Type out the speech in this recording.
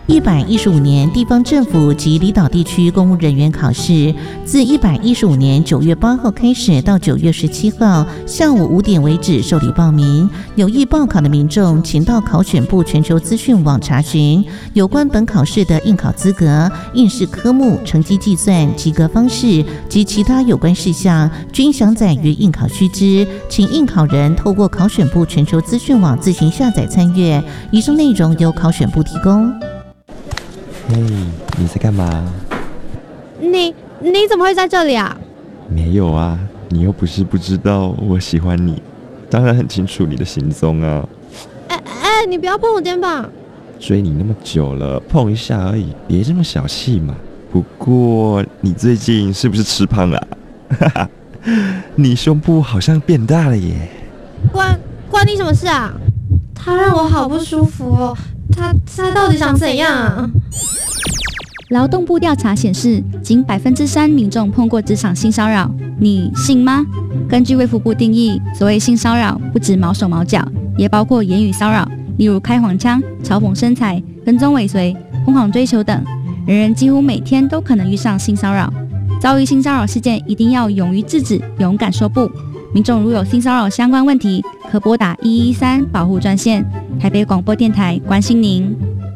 115年地方政府及离岛地区公务人员考试，自115年9月8号开始到9月17号下午5点为止受理报名。有意报考的民众，请到考选部全球资讯网查询有关本考试的应考资格、应试科目、成绩计算、及格方式及其他有关事项，均详载于应考须知，请应考人透过考选部全球资讯网自行下载参阅。以上内容由考选部提供。 嘿，你在干嘛？ 你怎么会在这里啊？ 没有啊，你又不是不知道我喜欢你，当然很清楚你的行踪啊。 你不要碰我肩膀。 追你那么久了，碰一下而已，别这么小气嘛。不过你最近是不是吃胖了？哈哈，你胸部好像变大了耶。 关你什么事啊？他让我好不舒服哦。他到底想怎样啊？ 劳动部调查显示，仅3%民众碰过职场性骚扰，你信吗？根据卫福部定义，所谓性骚扰不止毛手毛脚，也包括言语骚扰，例如开黄腔、嘲讽身材、跟踪尾随、疯狂追求等。人人几乎每天都可能遇上性骚扰，遭遇性骚扰事件一定要勇于制止，勇敢说不。民众如有性骚扰相关问题，可拨打113保护专线。台北广播电台关心您。